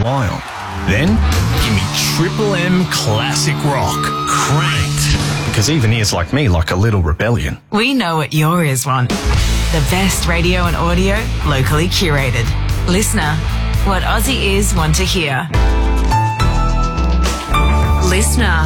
rely on. Then, give me Triple M Classic Rock. Cranked. Because even ears like me like a little rebellion. We know what your ears want. The best radio and audio, locally curated. Listener, what Aussie ears want to hear. Listener.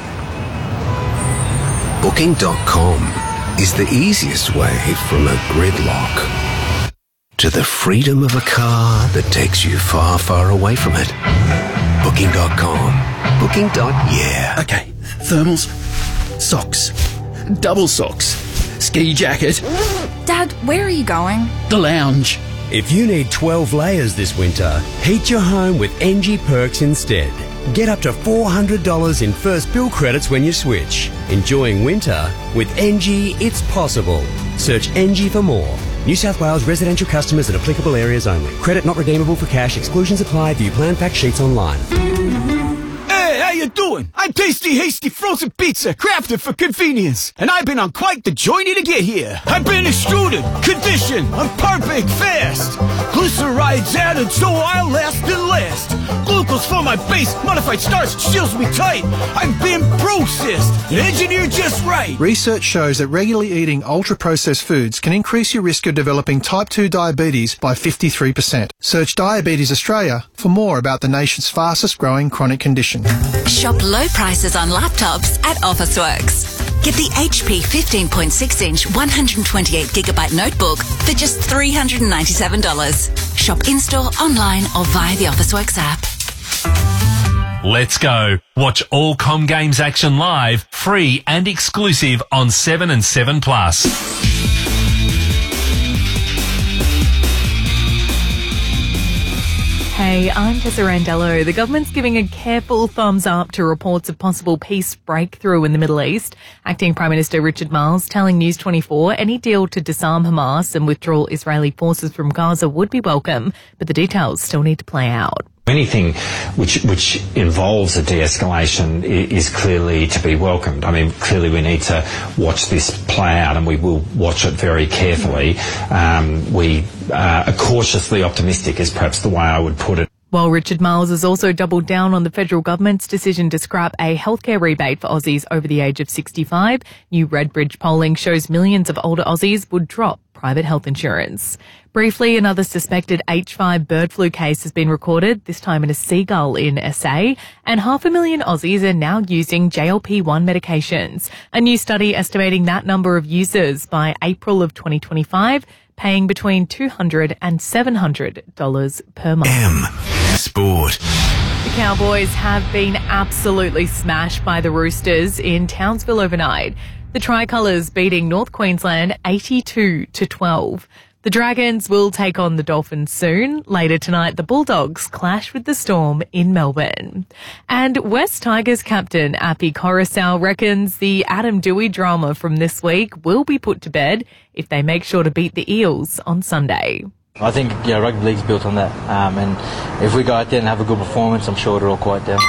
Booking.com is the easiest way from a gridlock to the freedom of a car that takes you far, far away from it. Booking.com. Booking.yeah. Okay, thermals, socks, double socks, ski jacket. Dad, where are you going? The lounge. If you need 12 layers this winter, heat your home with NG Perks instead. Get up to $400 in first bill credits when you switch. Enjoying winter? With NG, it's possible. Search NG for more. New South Wales residential customers in applicable areas only. Credit not redeemable for cash. Exclusions apply. View plan fact sheets online. Hey, how you doing? I'm Tasty Hasty Frozen Pizza, crafted for convenience. And I've been on quite the journey to get here. I've been extruded, conditioned, I'm perfect fast. Glycerides added so I'll last and last. Glucose for my base, modified starch seals me tight. I've been processed and engineered just right. Research shows that regularly eating ultra-processed foods can increase your risk of developing type 2 diabetes by 53%. Search Diabetes Australia for more about the nation's fastest growing chronic condition. Shop low prices on laptops at Officeworks. Get the HP 15.6-inch 128GB notebook for just $397. Shop in-store, online or via the Officeworks app. Let's go. Watch all Com Games action live, free and exclusive on 7 and 7 Plus. Hey, I'm Tessa Randello. The government's giving a careful thumbs up to reports of possible peace breakthrough in the Middle East. Acting Prime Minister Richard Marles telling News 24 any deal to disarm Hamas and withdraw Israeli forces from Gaza would be welcome, but the details still need to play out. Anything which involves a de-escalation is clearly to be welcomed. I mean, clearly we need to watch this play out, and we will watch it very carefully. We are cautiously optimistic is perhaps the way I would put it. While Richard Marles has also doubled down on the federal government's decision to scrap a healthcare rebate for Aussies over the age of 65, new Redbridge polling shows millions of older Aussies would drop private health insurance. Briefly, another suspected H5 bird flu case has been recorded, this time in a seagull in SA, and 500,000 Aussies are now using GLP-1 medications. A new study estimating that number of users by April of 2025, paying between $200 and $700 per month. Sport. The Cowboys have been absolutely smashed by the Roosters in Townsville overnight. The Tricolours beating North Queensland 82-12. The Dragons will take on the Dolphins soon. Later tonight, the Bulldogs clash with the Storm in Melbourne. And West Tigers captain Api Coruscant reckons the Adam Doueihi drama from this week will be put to bed if they make sure to beat the Eels on Sunday. I think rugby league's built on that, and if we go out there and have a good performance, I'm sure it'll all quiet down.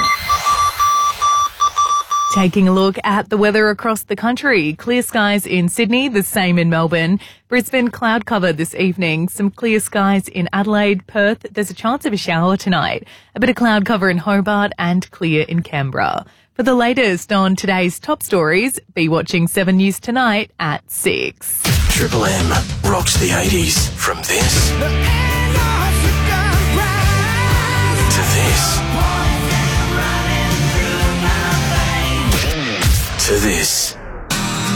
Taking a look at the weather across the country. Clear skies in Sydney, the same in Melbourne. Brisbane, cloud cover this evening. Some clear skies in Adelaide, Perth. There's a chance of a shower tonight. A bit of cloud cover in Hobart and clear in Canberra. For the latest on today's top stories, be watching 7 News tonight at 6. Triple M rocks the 80s. From this to this. To this.